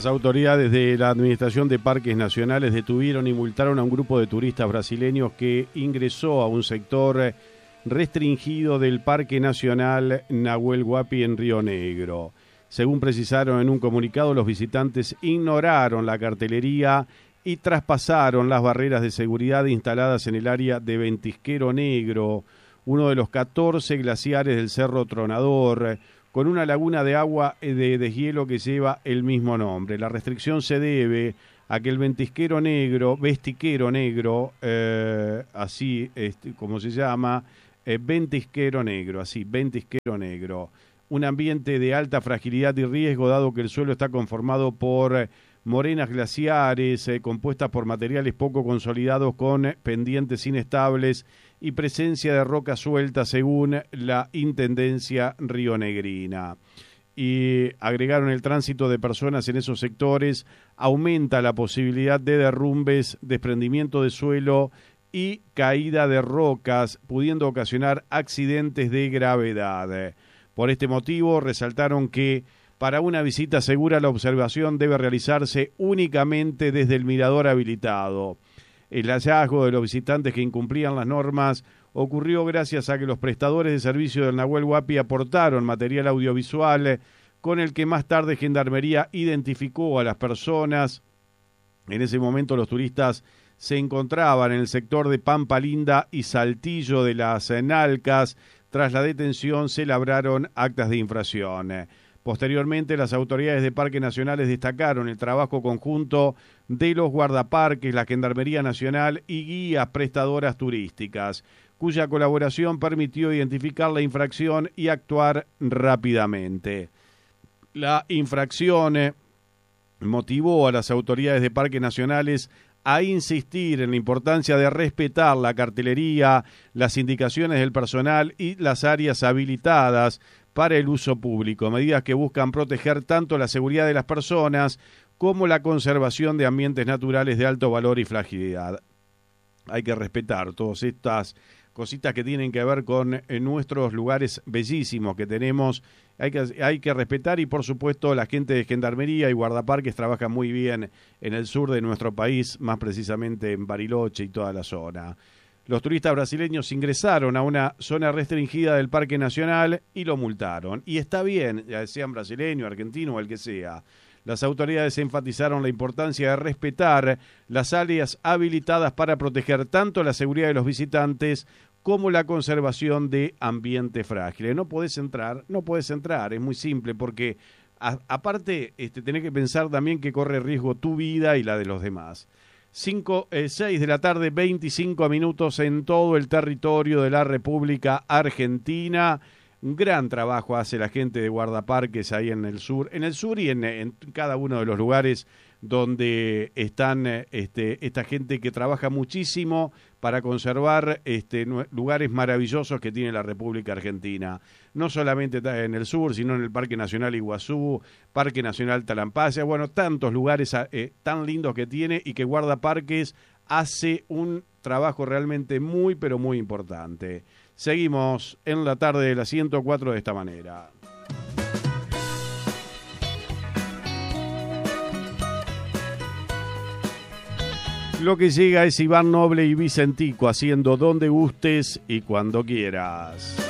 Las autoridades de la Administración de Parques Nacionales detuvieron y multaron a un grupo de turistas brasileños que ingresó a un sector restringido del Parque Nacional Nahuel Huapi en Río Negro. Según precisaron en un comunicado, los visitantes ignoraron la cartelería y traspasaron las barreras de seguridad instaladas en el área de Ventisquero Negro, uno de los 14 glaciares del Cerro Tronador, con una laguna de agua de deshielo que lleva el mismo nombre. La restricción se debe a que el Vestiquero Negro, así como se llama, Ventisquero Negro, un ambiente de alta fragilidad y riesgo, dado que el suelo está conformado por morenas glaciares, compuestas por materiales poco consolidados con pendientes inestables y presencia de rocas sueltas, según la Intendencia rionegrina. Y agregaron: el tránsito de personas en esos sectores aumenta la posibilidad de derrumbes, desprendimiento de suelo y caída de rocas, pudiendo ocasionar accidentes de gravedad. Por este motivo, resaltaron que para una visita segura la observación debe realizarse únicamente desde el mirador habilitado. El hallazgo de los visitantes que incumplían las normas ocurrió gracias a que los prestadores de servicio del Nahuel Huapi aportaron material audiovisual con el que más tarde Gendarmería identificó a las personas. En ese momento los turistas se encontraban en el sector de Pampa Linda y Saltillo de las Nalcas. Tras la detención se labraron actas de infracción. Posteriormente, las autoridades de Parques Nacionales destacaron el trabajo conjunto de los guardaparques, la Gendarmería Nacional y guías prestadoras turísticas, cuya colaboración permitió identificar la infracción y actuar rápidamente. La infracción motivó a las autoridades de Parques Nacionales a insistir en la importancia de respetar la cartelería, las indicaciones del personal y las áreas habilitadas para el uso público, medidas que buscan proteger tanto la seguridad de las personas como la conservación de ambientes naturales de alto valor y fragilidad. Hay que respetar todas estas cositas que tienen que ver con nuestros lugares bellísimos que tenemos. Hay que respetar, y por supuesto la gente de Gendarmería y guardaparques trabaja muy bien en el sur de nuestro país, más precisamente en Bariloche y toda la zona. Los turistas brasileños ingresaron a una zona restringida del Parque Nacional y lo multaron. Y está bien, ya sean brasileño, argentino o el que sea. Las autoridades enfatizaron la importancia de respetar las áreas habilitadas para proteger tanto la seguridad de los visitantes como la conservación de ambientes frágiles. No podés entrar, es muy simple, porque aparte tenés que pensar también que corre riesgo tu vida y la de los demás. 6 de la tarde, 25 minutos en todo el territorio de la República Argentina. Un gran trabajo hace la gente de guardaparques ahí en el sur y en cada uno de los lugares donde están esta gente que trabaja muchísimo para conservar lugares maravillosos que tiene la República Argentina. No solamente en el sur, sino en el Parque Nacional Iguazú, Parque Nacional Talampaya, bueno, tantos lugares tan lindos que tiene, y que Guardaparques hace un trabajo realmente muy, pero muy importante. Seguimos en la tarde de la 104 de esta manera. Lo que llega es Iván Noble y Vicentico haciendo Donde Gustes y Cuando Quieras.